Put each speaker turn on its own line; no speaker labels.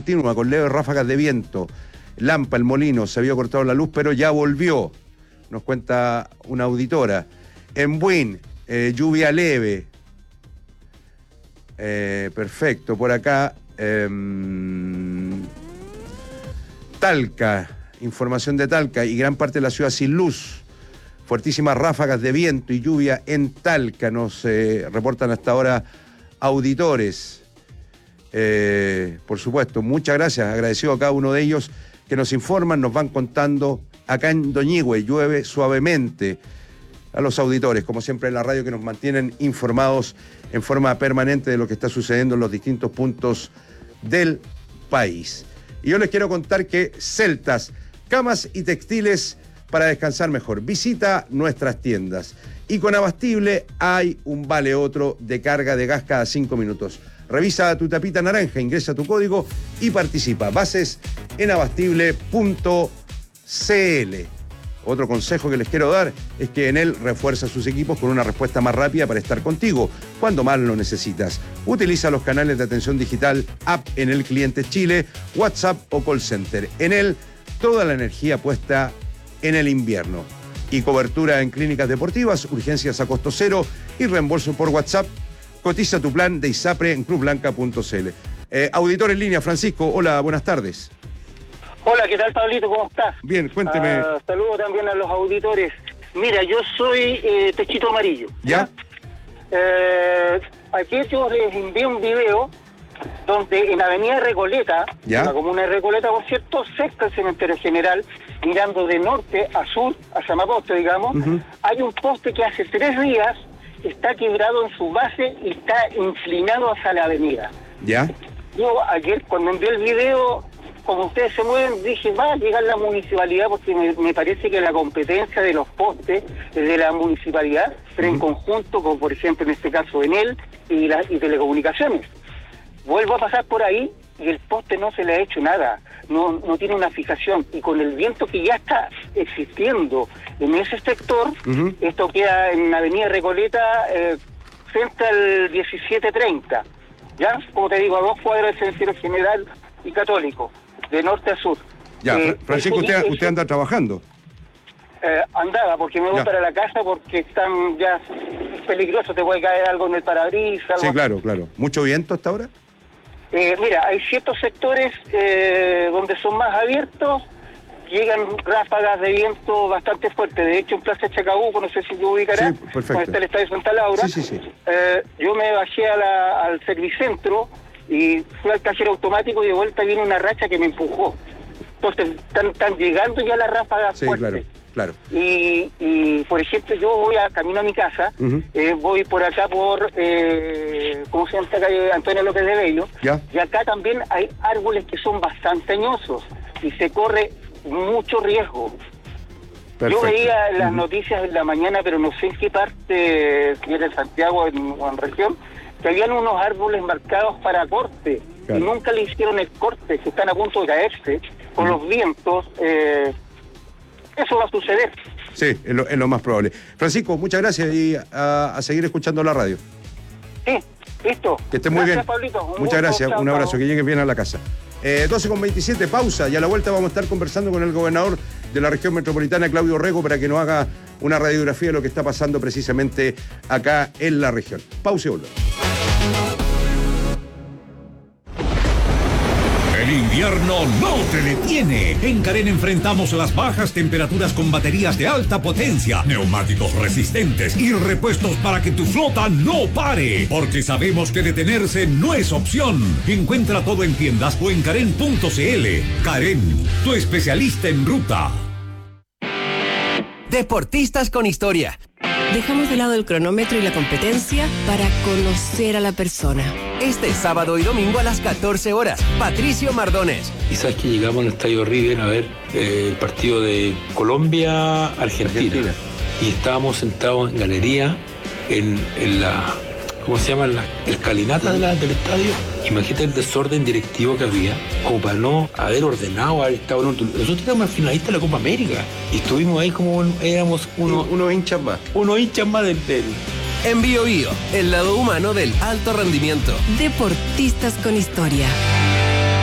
continua con leves ráfagas de viento. Lampa, El Molino, se había cortado la luz, pero ya volvió, nos cuenta una auditora. En Buin, lluvia leve. Perfecto, por acá. Talca, información de Talca y gran parte de la ciudad sin luz. Fuertísimas ráfagas de viento y lluvia en Talca, nos reportan hasta ahora auditores. Por supuesto, muchas gracias, agradecido a cada uno de ellos que nos informan, nos van contando. Acá en Doñihue llueve suavemente. A los auditores, como siempre en la radio, que nos mantienen informados en forma permanente de lo que está sucediendo en los distintos puntos del país. Y yo les quiero contar que Celtas, camas y textiles para descansar mejor. Visita nuestras tiendas. Y con Abastible hay un vale otro de carga de gas cada 5 minutos. Revisa tu tapita naranja, ingresa tu código y participa. Bases en abastible.cl. Otro consejo que les quiero dar es que Enel refuerza sus equipos con una respuesta más rápida para estar contigo cuando más lo necesitas. Utiliza los canales de atención digital, app Enel Clientes Chile, WhatsApp o call center. Enel, toda la energía puesta en el invierno. Y cobertura en clínicas deportivas, urgencias a costo cero y reembolso por WhatsApp. Cotiza tu plan de ISAPRE en cruzblanca.cl. Auditor en línea, Francisco, hola, buenas tardes.
Hola, ¿qué tal, Pablito? ¿Cómo estás?
Bien, cuénteme.
Saludo también a los auditores. Mira, yo soy Techito Amarillo.
¿Ya?
Aquí yo les envié un video donde en Avenida Recoleta,
¿ya?
La comuna de Recoleta, por cierto, cerca del Cementerio General, mirando de norte a sur, hacia Maposte, digamos, hay un poste que hace 3 días está quebrado en su base y está inclinado hacia la avenida.
¿Ya?
Yo ayer, cuando envié el video, como ustedes se mueven, dije, va a llegar la municipalidad, porque me parece que la competencia de los postes es de la municipalidad, pero en conjunto con, por ejemplo, en este caso, Enel y Telecomunicaciones. Vuelvo a pasar por ahí y el poste no se le ha hecho nada, no tiene una fijación, y con el viento que ya está existiendo en ese sector, esto queda en Avenida Recoleta, frente al 1730, ¿ya? Como te digo, a 2 cuadras del Cementerio General y Católico, de norte a sur.
Ya, Francisco, usted anda trabajando.
Andaba, porque me voy para la casa, porque están ya peligrosos, te puede caer algo en el parabrisas.
Sí, claro. ¿Mucho viento hasta ahora?
Mira, hay ciertos sectores donde son más abiertos, llegan ráfagas de viento bastante fuertes. De hecho, en Plaza Chacabuco, no sé si tú ubicarás,
sí, perfecto,
donde está el Estadio Santa Laura,
sí.
Yo me bajé al servicentro y fui al cajero automático y de vuelta viene una racha que me empujó. Entonces, están llegando ya las ráfagas fuertes.
Claro.
Y, por ejemplo, yo voy camino a mi casa, voy por acá por, ¿cómo se llama esta calle? Antonio López de Bello.
¿Ya?
Y acá también hay árboles que son bastante añosos y se corre mucho riesgo.
Perfecto.
Yo veía las noticias en la mañana, pero no sé en qué parte, si era en Santiago o en región, que habían unos árboles marcados para corte, y nunca le hicieron el corte, que están a punto de caerse con los vientos. Eso va a suceder.
Sí, es lo más probable. Francisco, muchas gracias y a seguir escuchando la radio.
Sí, listo.
Que estés muy bien.
Pablito.
Muchas gracias, un abrazo, que llegues bien a la casa. 12:27, pausa, y a la vuelta vamos a estar conversando con el gobernador de la región metropolitana, Claudio Rego, para que nos haga una radiografía de lo que está pasando precisamente acá en la región. Pausa y volvemos.
El invierno no te detiene. En Carén enfrentamos las bajas temperaturas con baterías de alta potencia, neumáticos resistentes y repuestos para que tu flota no pare. Porque sabemos que detenerse no es opción. Encuentra todo en tiendas o en Carén.cl. Carén, tu especialista en ruta.
Deportistas con historia. Dejamos de lado el cronómetro y la competencia para conocer a la persona. Este sábado y domingo a las 14 horas, Patricio Mardones.
Y sabes que llegamos al Estadio River a ver el partido de Colombia-Argentina. Y estábamos sentados en galería, en la, ¿cómo se llama? La escalinata del estadio. Imagínate el desorden directivo que había, como para no haber ordenado, haber estado en otro. Nosotros éramos finalistas de la Copa América y estuvimos ahí como éramos
unos hinchas más.
Unos hinchas más del
En Bio Bio, el lado humano del alto rendimiento.
Deportistas con historia.